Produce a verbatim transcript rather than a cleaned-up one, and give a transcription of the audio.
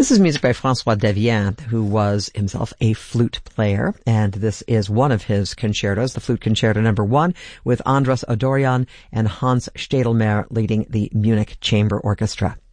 This is music by François Deviant, who was himself a flute player, and this is one of his concertos, the Flute Concerto Number One, with Andras Adorjan and Hans Stadelmeier leading the Munich Chamber Orchestra.